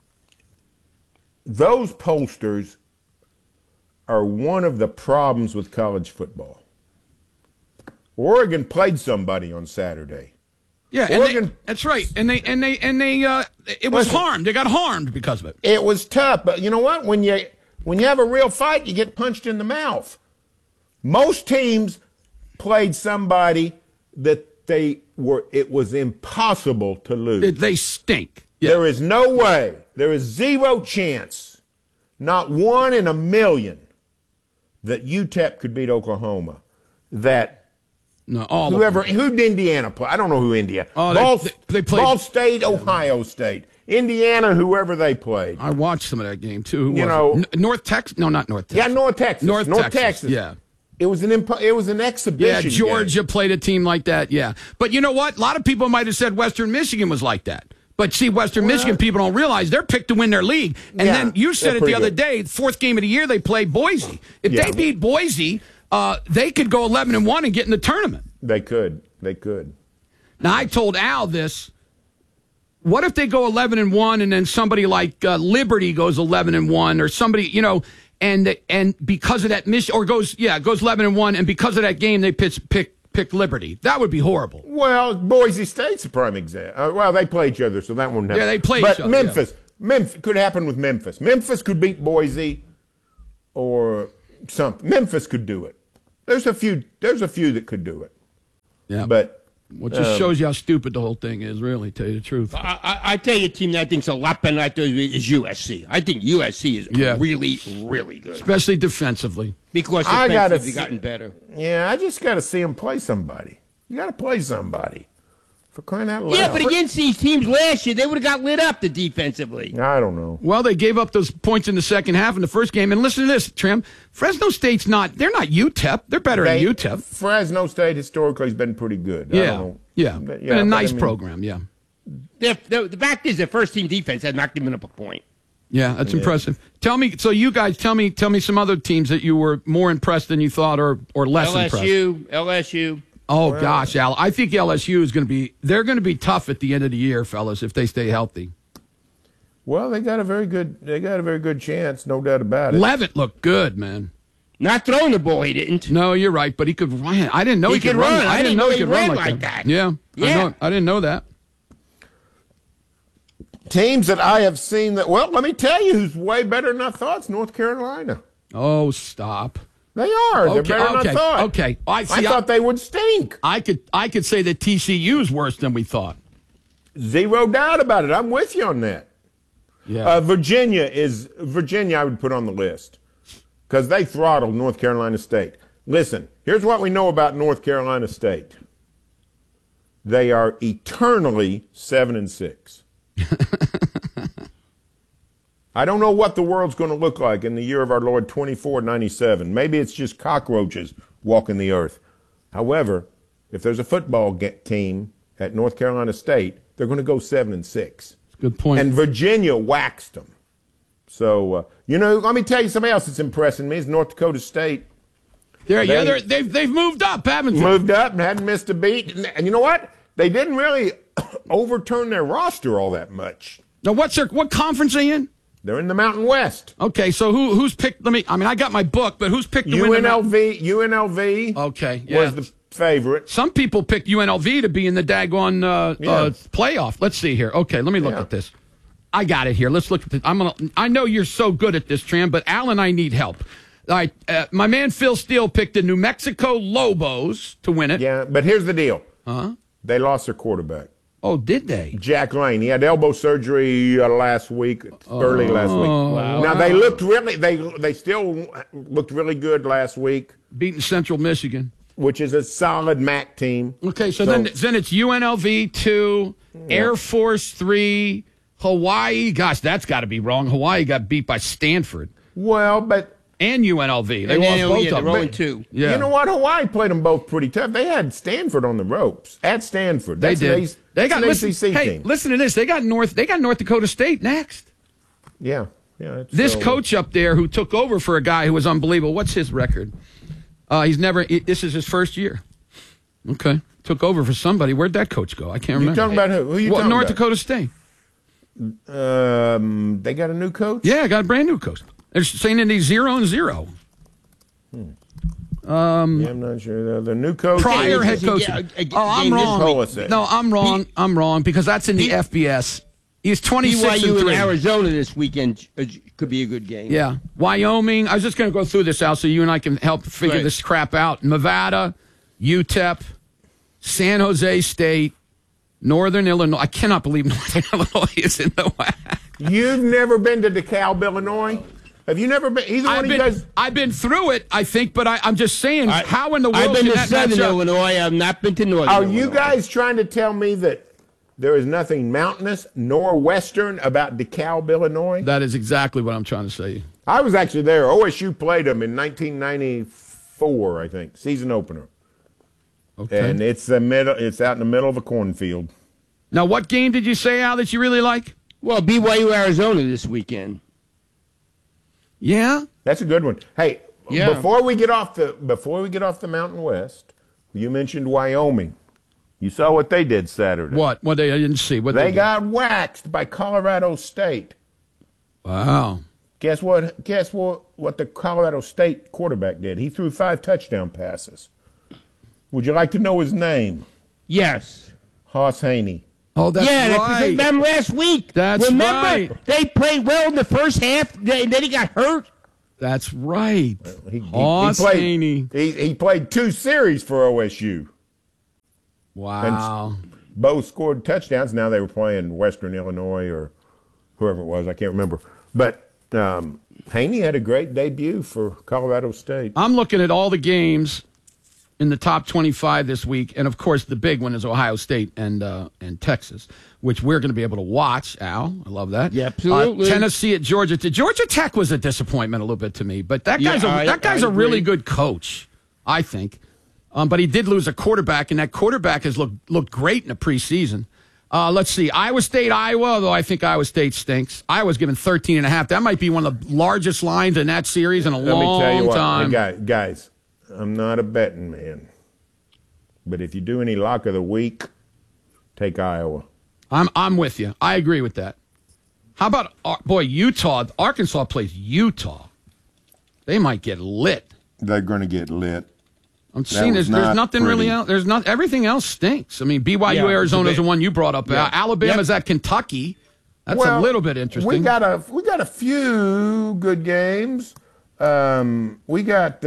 Those pollsters are one of the problems with college football. Oregon played somebody on Saturday. Yeah, Oregon. That's right. And they it was harmed. They got harmed because of it. It was tough, but you know what? When you have a real fight, you get punched in the mouth. Most teams played somebody that it was impossible to lose. They stink. Yeah. There is no way. There is zero chance, not 1 in a million, that UTEP could beat Oklahoma. Who did Indiana play? I don't know who India. They played Ball State, Ohio State, Indiana, whoever they played. I watched some of that game too. North Texas? No, not North Texas. Yeah, North Texas. North Texas. Yeah. It was an exhibition. Yeah, Georgia played a team like that. Yeah, but you know what? A lot of people might have said Western Michigan was like that. But see, Western Michigan people don't realize they're picked to win their league. And then you said it the other day, fourth game of the year, they played Boise. If they beat Boise, they could go 11-1 and get in the tournament. They could. Now, I told Al this. What if they go 11-1 and then somebody like Liberty goes 11-1 or somebody, and because of that mission, or goes 11-1, and because of that game they pick Liberty. That would be horrible. Well, Boise State's a prime example. Well, they play each other, so that won't happen. Yeah, they play each but other. Memphis could happen with Memphis. Memphis could beat Boise, or something. Memphis could do it. There's a few that could do it. Yeah, but. Which just shows you how stupid the whole thing is, really, to tell you the truth. I tell you a team that I think's a lot better than is USC. I think USC is really, really good. Especially defensively. Because defensively they've gotten better. Yeah, I just got to see them play somebody. You got to play somebody. For crying out loud. Yeah, but against these teams last year, they would have got lit up defensively. I don't know. Well, they gave up those points in the second half in the first game. And listen to this, Trim. Fresno State's they're not UTEP. They're better than UTEP. Fresno State historically has been pretty good. Yeah. I don't know. Yeah. Been a nice program, yeah. The fact is, their first team defense had not given up a point. Yeah, that's impressive. Tell me some other teams that you were more impressed than you thought, or less impressed. LSU. Oh, gosh, Al. I think LSU is going to be tough at the end of the year, fellas, if they stay healthy. Well, they got a very good chance, no doubt about it. Levitt looked good, man. Not throwing the ball, he didn't. No, you're right, but he could run. I didn't know he could run. I didn't know he could run like that. Yeah. I didn't know that. Teams that I have seen that, well, let me tell you who's way better than I thought. It's North Carolina. Oh, stop. They are. They're better than I thought. Okay. I thought they would stink. I could say that TCU is worse than we thought. Zero doubt about it. I'm with you on that. Yeah. Virginia, I would put on the list because they throttled North Carolina State. Listen, here's what we know about North Carolina State. They are eternally 7-6. I don't know what the world's going to look like in the year of our Lord 2497. Maybe it's just cockroaches walking the earth. However, if there's a football team at North Carolina State, they're going to go 7-6. Good point. And Virginia waxed them. So, let me tell you something else that's impressing me is North Dakota State. They've moved up, haven't they? Moved up and hadn't missed a beat. And you know what? They didn't really overturn their roster all that much. Now, what conference are they in? They're in the Mountain West. Okay, so who's picked? I got my book, but who's picked the UNLV. Okay, was the favorite. Some people picked UNLV to be in the daggone playoff. Let's see here. Okay, let me look at this. I got it here. Let's look at this. I know you're so good at this, Tram, but Al and I need help. All right, my man Phil Steele picked the New Mexico Lobos to win it. Yeah, but here's the deal. Huh? They lost their quarterback. Oh, did they? Jack Lane. He had elbow surgery last week, early last week. Wow. Now they looked they still looked really good last week, beating Central Michigan, which is a solid MAC team. Okay, so then it's UNLV 2, Air Force 3, Hawaii. Gosh, that's got to be wrong. Hawaii got beat by Stanford. Well, but. And UNLV. They lost both of them. Too. Yeah. You know what? Hawaii played them both pretty tough. They had Stanford on the ropes at Stanford. They did. They got an ACC team. Hey, listen to this. They got North Dakota State next. Yeah. This coach up there who took over for a guy who was unbelievable. What's his record? This is his first year. Okay. Took over for somebody. Where'd that coach go? I can't remember. You talking about who? Who you talking North about? Dakota State. They got a new coach? Yeah, got a brand new coach. They're saying it is 0-0. I'm not sure. The new coach. Prior head coach. I'm wrong. No, I'm wrong. I'm wrong because that's in the FBS. He's 26 BYU and 3. in Arizona this weekend could be a good game. Yeah. Wyoming. I was just going to go through this, Al, so you and I can help figure this crap out. Nevada, UTEP, San Jose State, Northern Illinois. I cannot believe Northern Illinois is in the WAC. You've never been to DeKalb, Illinois? Have you never been? Either one of you guys? I've been through it, I think, but I'm just saying, how in the world I've been can to that Southern match up? Illinois. I've not been to Northern Are Illinois. you guys trying to tell me that there is nothing mountainous nor western about DeKalb, Illinois? That is exactly what I'm trying to say. I was actually there. OSU played them in 1994, I think, season opener. Okay. And it's out in the middle of a cornfield. Now, what game did you say, Al, that you really like? Well, BYU Arizona this weekend. Yeah, that's a good one. Hey, before we get off the Mountain West, you mentioned Wyoming. You saw what they did Saturday. What? I didn't see. What they got waxed by Colorado State. Wow. Guess what? Guess what the Colorado State quarterback did? He threw 5 touchdown passes. Would you like to know his name? Yes. Hoss Haney. Oh, that's right. Remember last week? Remember, right. They played well in the first half, and then he got hurt. That's right. Hoss Haney. He played 2 series for OSU. Wow. And both scored touchdowns. Now they were playing Western Illinois or whoever it was. I can't remember. But Haney had a great debut for Colorado State. I'm looking at all the games in the top 25 this week, and of course the big one is Ohio State and Texas, which we're going to be able to watch. Al, I love that. Yeah, absolutely. Tennessee at Georgia. Georgia Tech was a disappointment a little bit to me, but that guy's a really good coach, I think. But he did lose a quarterback, and that quarterback has looked great in the preseason. Let's see. Iowa State, Iowa, although I think Iowa State stinks. Iowa's given 13.5. That might be one of the largest lines in that series in a long time. Let me tell you what, hey, guys, I'm not a betting man. But if you do any lock of the week, take Iowa. I'm with you. I agree with that. How about, Utah? Arkansas plays Utah. They might get lit. They're going to get lit. I'm seeing there's nothing really out. Everything else stinks. I mean, BYU, Arizona is the one you brought up. Yeah. Alabama's at Kentucky. That's a little bit interesting. We got a few good games. We got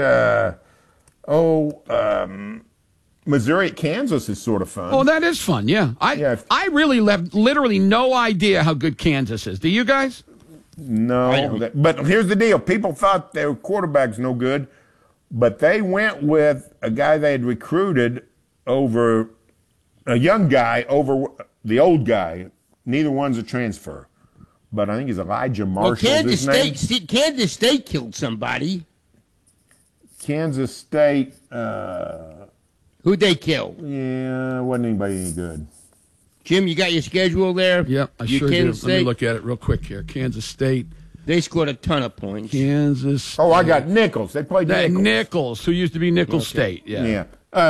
Missouri at Kansas is sort of fun. Oh, that is fun. Yeah, I really have literally no idea how good Kansas is. Do you guys? No, but here's the deal. People thought their quarterback's no good. But they went with a guy they had recruited over a young guy over the old guy. Neither one's a transfer. But I think it's Elijah Marshall. Well, Kansas State killed somebody. Kansas State. Who'd they kill? Yeah, wasn't anybody any good. Jim, you got your schedule there? Yep, I sure do. Let me look at it real quick here. Kansas State. They scored a ton of points. Kansas. Oh, I got Nichols. They played Nichols. Nichols, who used to be Nichols State. Yeah.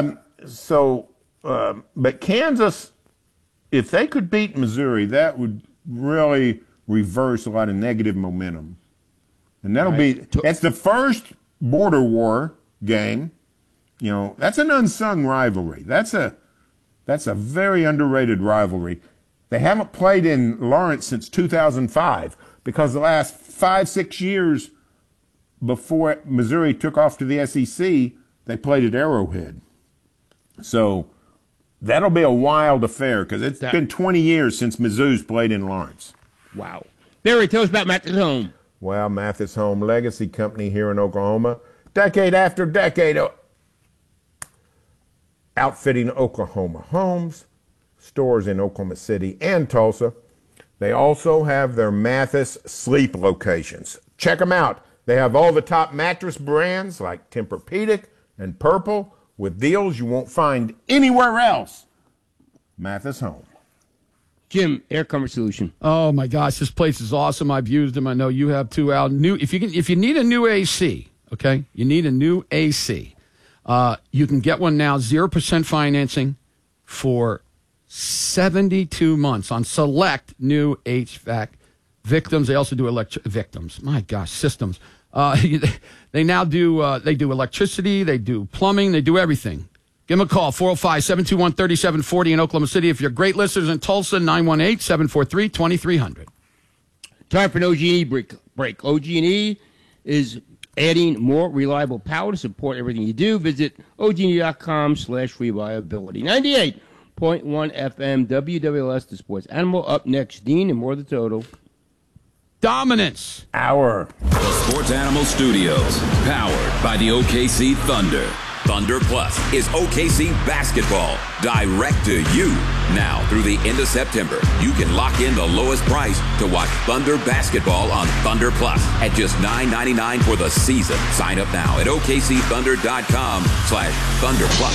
But Kansas, if they could beat Missouri, that would really reverse a lot of negative momentum. And that's the first border war game. You know, that's an unsung rivalry. That's a very underrated rivalry. They haven't played in Lawrence since 2005. Because the last 5-6 years before Missouri took off to the SEC, they played at Arrowhead. So that'll be a wild affair because it's been 20 years since Mizzou's played in Lawrence. Wow. Barry, tell us about Mathis Home. Well, Mathis Home Legacy Company here in Oklahoma, decade after decade, outfitting Oklahoma homes, stores in Oklahoma City and Tulsa. They also have their Mathis sleep locations. Check them out. They have all the top mattress brands like Tempur-Pedic and Purple with deals you won't find anywhere else. Mathis Home. Jim, Air Comfort Solution. Oh my gosh, this place is awesome. I've used them. I know you have too, Al. If you need a new AC, okay, you need a new AC. You can get one now, 0% financing for 72 months on select new HVAC victims. They also do victims. My gosh, systems. They now do they do electricity, they do plumbing, they do everything. Give them a call, 405-721-3740 in Oklahoma City. If you're great listeners in Tulsa, 918-743-2300. Time for an OG&E break. OG&E is adding more reliable power to support everything you do. Visit OG&E.com/reliability. 98.1 FM, WWLS, the Sports Animal. Up next, Dean and more of the total. Dominance. Hour. The Sports Animal Studios, powered by the OKC Thunder. Thunder Plus is OKC basketball direct to you. Now through the end of September, you can lock in the lowest price to watch Thunder basketball on Thunder Plus at just $9.99 for the season. Sign up now at OKCThunder.com/Thunder Plus.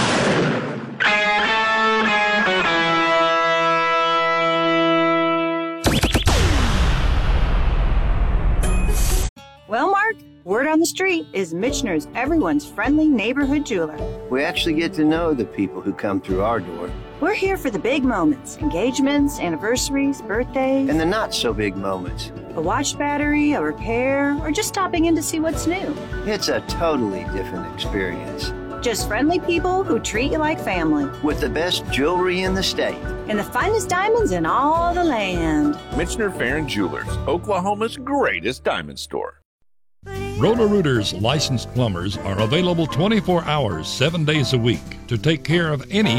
Well, Mark, word on the street is Michener's everyone's friendly neighborhood jeweler. We actually get to know the people who come through our door. We're here for the big moments, engagements, anniversaries, birthdays. And the not so big moments. A watch battery, a repair, or just stopping in to see what's new. It's a totally different experience. Just friendly people who treat you like family. With the best jewelry in the state. And the finest diamonds in all the land. Michener Farron Jewelers, Oklahoma's greatest diamond store. Roto-Rooters licensed plumbers are available 24 hours, 7 days a week to take care of any